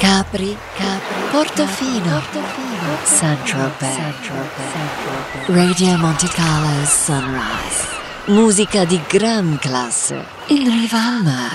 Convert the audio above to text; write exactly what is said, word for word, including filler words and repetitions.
Capri, Capri, Portofino, Portofino, Saint-Tropez, Radio Monte Carlo Sunrise. Musica di gran classe in riva al mare.